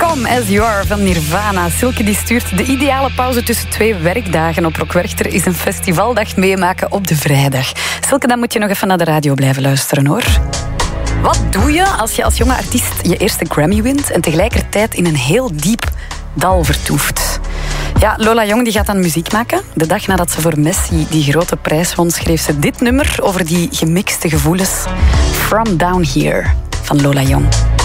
Come As You Are van Nirvana. Silke die stuurt de ideale pauze tussen 2 werkdagen op Rock Werchter is een festivaldag meemaken op de vrijdag. Silke, dan moet je nog even naar de radio blijven luisteren, hoor. Wat doe je als je als jonge artiest je eerste Grammy wint en tegelijkertijd in een heel diep dal vertoeft? Ja, Lola Jong die gaat dan muziek maken. De dag nadat ze voor Messi die grote prijs won, schreef ze dit nummer over die gemixte gevoelens. From Down Here van Lola Jong.